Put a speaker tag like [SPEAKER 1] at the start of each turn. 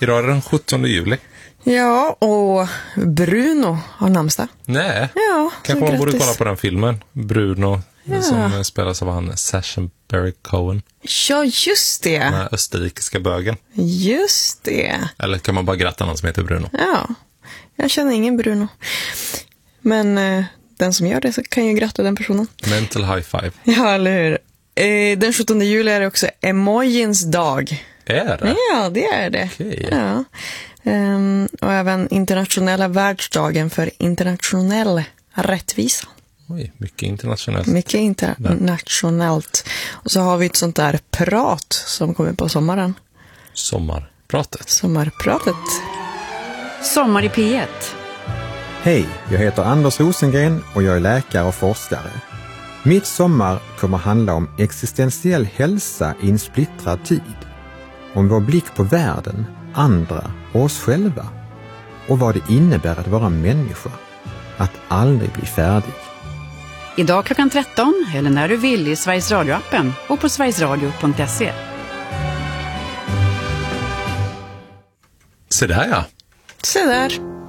[SPEAKER 1] Idag är det den 17 juli.
[SPEAKER 2] Ja, och Bruno har namnsdag.
[SPEAKER 1] Nej,
[SPEAKER 2] Ja,
[SPEAKER 1] kanske man borde
[SPEAKER 2] grattis.
[SPEAKER 1] kolla på den filmen. Bruno, som spelas av han Sacha Baron Cohen.
[SPEAKER 2] Ja, just det.
[SPEAKER 1] Den här österrikiska bögen.
[SPEAKER 2] Just det.
[SPEAKER 1] Eller kan man bara gratta någon som heter Bruno?
[SPEAKER 2] Ja, jag känner ingen Bruno. Men den som gör det så kan ju gratta den personen.
[SPEAKER 1] Mental high five.
[SPEAKER 2] Ja, eller hur? Den 17 juli är det också emojins dag.
[SPEAKER 1] Är det?
[SPEAKER 2] Ja, det är det.
[SPEAKER 1] Okej.
[SPEAKER 2] Ja. Och även internationella världsdagen för internationell rättvisa.
[SPEAKER 1] Oj, mycket internationellt.
[SPEAKER 2] Mycket internationellt. Och så har vi ett sånt där prat som kommer på sommaren.
[SPEAKER 1] Sommarpratet.
[SPEAKER 2] Sommarpratet.
[SPEAKER 3] Sommar i P1.
[SPEAKER 4] Hej, jag heter Anders Rosengren och jag är läkare och forskare. Mitt sommar kommer handla om existentiell hälsa i en splittrad tid. Om vår blick på världen, andra och oss själva. Och vad det innebär att vara människa. Att aldrig bli färdig.
[SPEAKER 3] Idag klockan 13 eller när du vill i Sveriges Radio-appen och på sverigesradio.se.
[SPEAKER 1] Så där ja.
[SPEAKER 2] Så där.